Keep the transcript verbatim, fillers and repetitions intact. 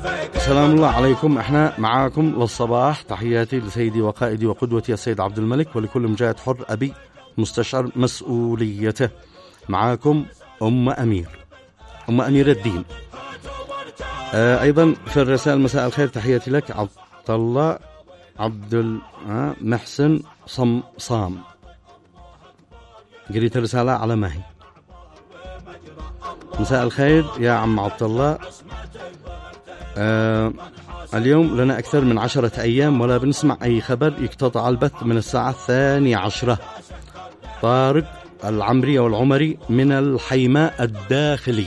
سلام الله عليكم. احنا معاكم للصباح. تحياتي لسيدي وقائدي وقدوتي السيد عبد الملك، ولكل مجاهد حر أبي مستشعر مسؤوليته. معاكم أم أمير، أم أمير الدين. آه أيضا في الرسائل مساء الخير، تحياتي لك عبد الله عبد المحسن صمصام. قريت الرسالة على ما هي. مساء الخير يا عم عبد الله. آه اليوم لنا أكثر من عشرة أيام ولا بنسمع أي خبر، يقتطع البث من الساعة الثانية عشرة. طارق العمري أو العمري من الحيماء الداخلي.